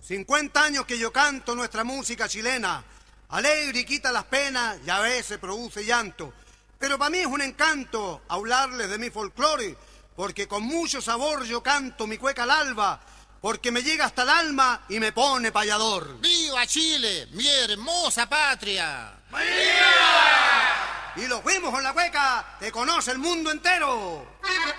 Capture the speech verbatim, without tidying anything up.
cincuenta años que yo canto nuestra música chilena. Alegre y quita las penas y a veces produce llanto. Pero para mí es un encanto hablarles de mi folclore, porque con mucho sabor yo canto mi cueca al alba, porque me llega hasta el alma y me pone payador. ¡Viva Chile, mi hermosa patria! ¡Viva! Y los fuimos con la cueca, te conoce el mundo entero.